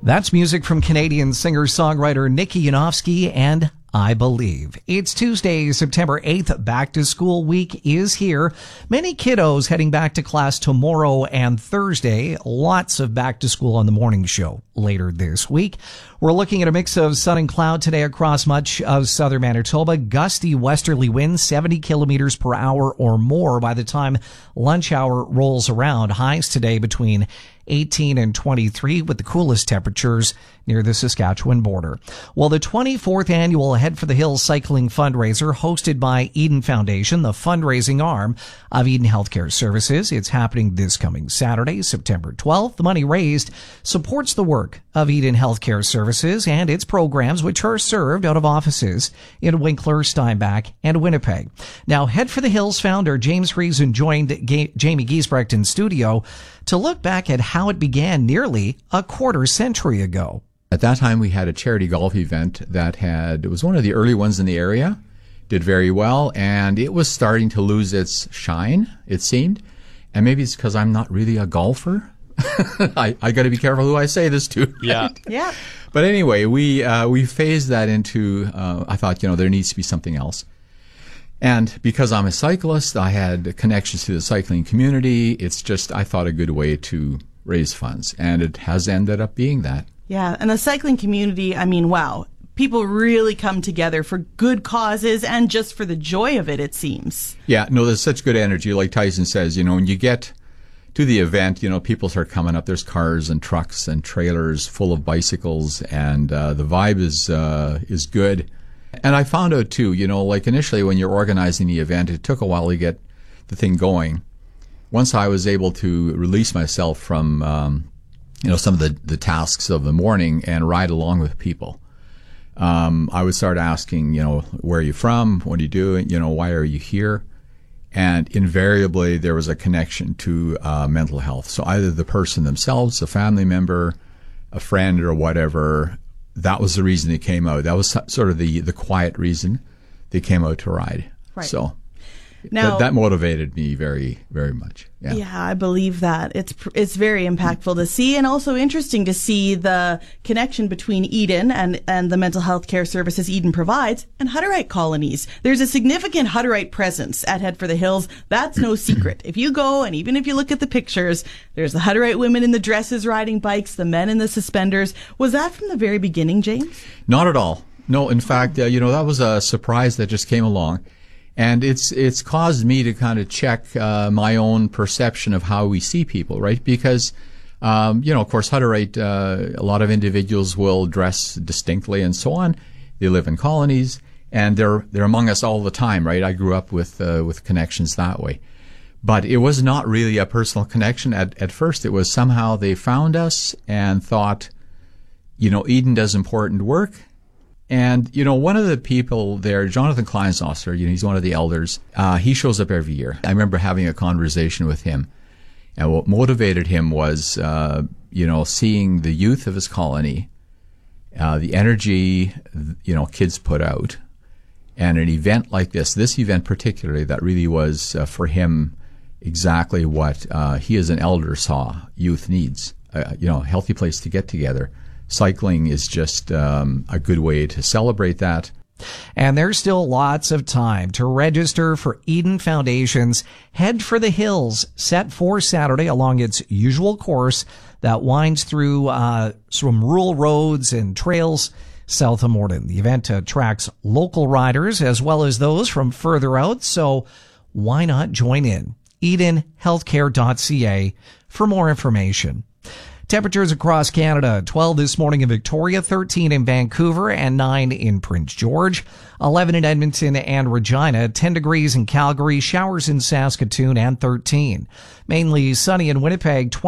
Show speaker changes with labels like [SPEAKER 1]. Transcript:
[SPEAKER 1] That's music from Canadian singer-songwriter Nikki Yanofsky and I Believe. It's Tuesday, September 8th. Back to school week is here. Many kiddos heading back to class tomorrow and Thursday. Lots of back to school on the morning show later this week. We're looking at a mix of sun and cloud today across much of southern Manitoba. Gusty westerly winds, 70 kilometers per hour or more by the time lunch hour rolls around. Highs today between 18 and 23 with the coolest temperatures near the Saskatchewan border. Well, the 24th annual Head for the Hills cycling fundraiser hosted by Eden Foundation, the fundraising arm of Eden Healthcare Services. It's happening this coming Saturday, September 12th. The money raised supports the work of Eden Healthcare Services and its programs, which are served out of offices in Winkler, Steinbach, and Winnipeg. Now, Head for the Hills founder James Friesen joined Jamie Giesbrecht in studio to look back at how it began nearly a quarter century ago.
[SPEAKER 2] At that time, we had a charity golf event it was one of the early ones in the area, did very well, and it was starting to lose its shine, it seemed. And maybe it's because I'm not really a golfer. I got to be careful who I say this to. Right?
[SPEAKER 3] Yeah.
[SPEAKER 2] But anyway, we phased that into, I thought, there needs to be something else. And because I'm a cyclist, I had connections to the cycling community. It's just, I thought, a good way to raise funds. And it has ended up being that.
[SPEAKER 3] Yeah. And the cycling community, wow. People really come together for good causes and just for the joy of it, it seems. Yeah.
[SPEAKER 2] No, there's such good energy. Like Tyson says, when you get to the event, people start coming up. There's cars and trucks and trailers full of bicycles, and the vibe is good. And I found out too, initially when you're organizing the event, it took a while to get the thing going. Once I was able to release myself from, some of the tasks of the morning and ride along with people, I would start asking, where are you from? What are you doing? Why are you here? And invariably there was a connection to mental health. So either the person themselves, a family member, a friend, or whatever. That was the reason they came out. That was sort of the quiet reason they came out to ride.
[SPEAKER 3] Right.
[SPEAKER 2] So
[SPEAKER 3] now,
[SPEAKER 2] that motivated me very, very much.
[SPEAKER 3] Yeah, I believe that. It's very impactful to see, and also interesting to see the connection between Eden and the mental health care services Eden provides and Hutterite colonies. There's a significant Hutterite presence at Head for the Hills. That's no secret. If you go, and even if you look at the pictures, there's the Hutterite women in the dresses riding bikes, the men in the suspenders. Was that from the very beginning, James?
[SPEAKER 2] Not at all. No, in fact, that was a surprise that just came along. And it's caused me to kind of check my own perception of how we see people, right? Because, of course, Hutterite, a lot of individuals will dress distinctly and so on. They live in colonies, and they're among us all the time, right? I grew up with connections that way. But it was not really a personal connection at first. It was somehow they found us and thought, Eden does important work. And, one of the people there, Jonathan Kleinsosser, he's one of the elders, he shows up every year. I remember having a conversation with him. And what motivated him was, seeing the youth of his colony, the energy, kids put out, and an event like this event particularly, that really was for him exactly what he as an elder saw youth needs, a healthy place to get together. Cycling is just a good way to celebrate that.
[SPEAKER 1] And there's still lots of time to register for Eden Foundation's Head for the Hills, set for Saturday along its usual course that winds through some rural roads and trails south of Morden. The event attracts local riders as well as those from further out, so why not join in? EdenHealthcare.ca for more information. Temperatures across Canada, 12 this morning in Victoria, 13 in Vancouver, and 9 in Prince George, 11 in Edmonton and Regina, 10 degrees in Calgary, showers in Saskatoon, and 13. Mainly sunny in Winnipeg,